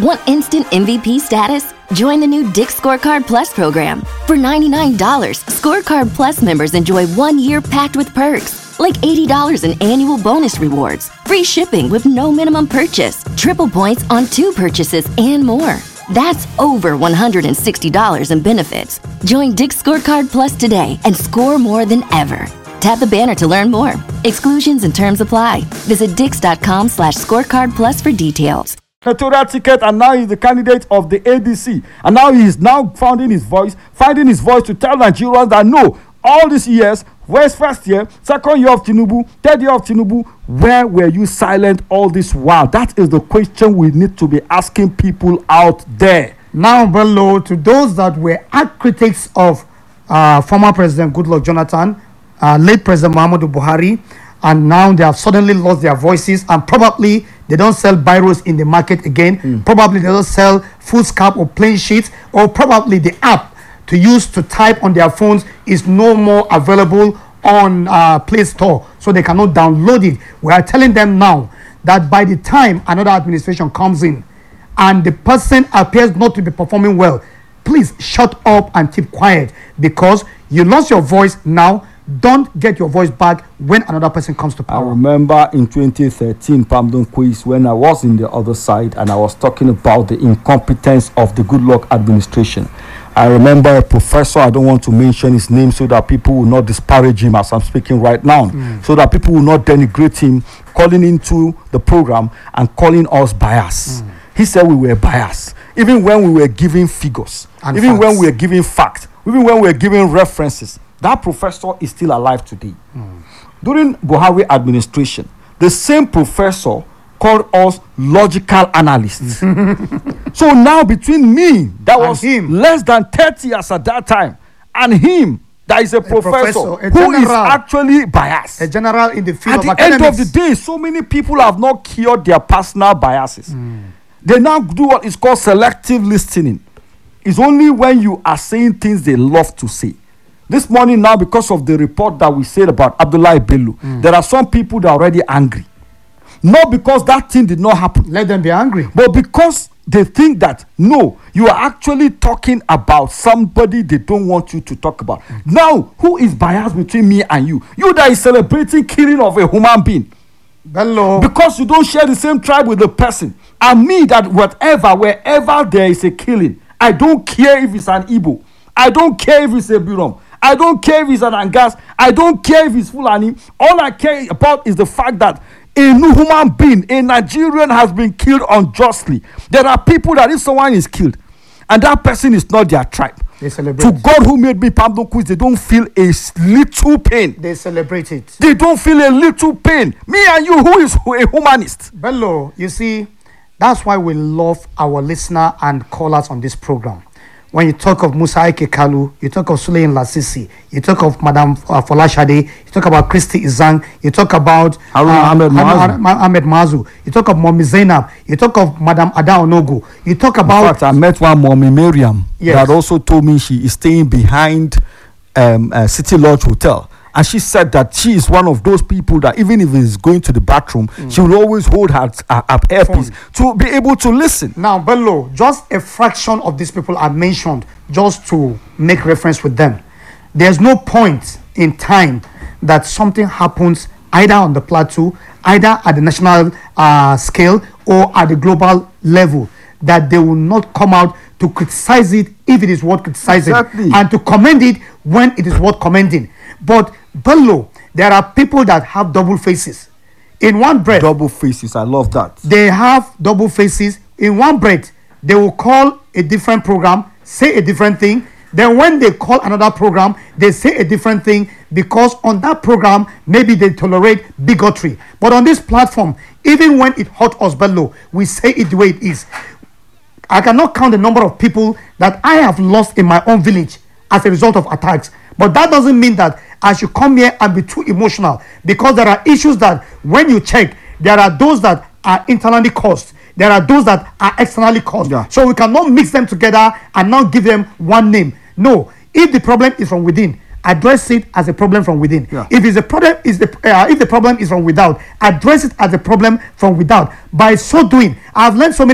Want instant MVP status? Join the new Dick's Scorecard Plus program. For $99, Scorecard Plus members enjoy 1 year packed with perks, like $80 in annual bonus rewards, free shipping with no minimum purchase, triple points on 2 purchases, and more. That's over $160 in benefits. Join Dick's Scorecard Plus today and score more than ever. Tap the banner to learn more. Exclusions and terms apply. Visit dix.com/scorecard plus for details. Electoral ticket, and now he's the candidate of the ADC. And now he is now finding his voice to tell Nigerians that no, all these years, where's first year, second year of Tinubu, third year of Tinubu, where were you silent all this while? That is the question we need to be asking people out there. Now, Bello, to those that were critics of former President Goodluck Jonathan, late President Muhammadu Buhari, and now they have suddenly lost their voices, and probably they don't sell biros in the market again. Probably they don't sell foolscap or plain sheets, or probably the app to use to type on their phones is no more available on Play Store, so they cannot download it. We are telling them now that by the time another administration comes in and the person appears not to be performing well, please shut up and keep quiet, because you lost your voice now. Don't get your voice back when another person comes to power. I remember in 2013, Pamdon Quiz, when I was in the other side and I was talking about the incompetence of the Goodluck administration. I remember a professor, I don't want to mention his name so that people will not disparage him as I'm speaking right now, so that people will not denigrate him, calling into the program and calling us biased. He said we were biased, even when we were giving figures, and even facts. When we were giving facts, even when we were giving references. That professor is still alive today. During Buhari administration, the same professor called us logical analysts. So now between me, that was him, less than 30 years at that time, and him, that is a professor who is actually biased. A general in the field of academics. At the end of the day, so many people have not cured their personal biases. They now do what is called selective listening. It's only when you are saying things they love to say. This morning now, because of the report that we said about Abdullahi Bello, there are some people that are already angry. Not because that thing did not happen. Let them be angry. But because they think that, no, you are actually talking about somebody they don't want you to talk about. Now, who is biased between me and you? You that is celebrating killing of a human being. Bello. Because you don't share the same tribe with the person. And me that wherever there is a killing, I don't care if it's an Igbo. I don't care if it's a Birom. I don't care if it's an Angas. I don't care if it's Fulani. All I care about is the fact that a human being, a Nigerian, has been killed unjustly. There are people that if someone is killed and that person is not their tribe, they celebrate. To God who made me, Pamdon Quiz, they don't feel a little pain. They celebrate it. They don't feel a little pain. Me and you, who is a humanist? Bello, you see, that's why we love our listener and callers on this program. When you talk of Musa Ike Kalu, you talk of Suleyin Lasisi, you talk of Madam Folashade, you talk about Christy Izang, you talk about Ahmed Mazu, you talk of Mommy Zainab, you talk of Madam Ada Onogu, you talk about... In fact, I met one Mommy Miriam that also told me she is staying behind City Lodge Hotel. And she said that she is one of those people that even if he's going to the bathroom, she will always hold her earpiece to be able to listen. Now, Bello, just a fraction of these people are mentioned just to make reference with them. There's no point in time that something happens either on the plateau, either at the national scale or at the global level, that they will not come out to criticize it if it is worth criticizing, and to commend it when it is worth commending. But Bello, there are people that have double faces. In one breath, double faces, I love that. They have double faces. In one breath, they will call a different program, say a different thing. Then when they call another program, they say a different thing, because on that program, maybe they tolerate bigotry. But on this platform, even when it hurts us, Bello, we say it the way it is. I cannot count the number of people that I have lost in my own village as a result of attacks. But that doesn't mean that I should come here and be too emotional, because there are issues that when you check, there are those that are internally caused. There are those that are externally caused. So we cannot mix them together and now give them one name. No, if the problem is from within, address it as a problem from within. If it's a problem, if the problem is from without, address it as a problem from without. By so doing, I've learned so many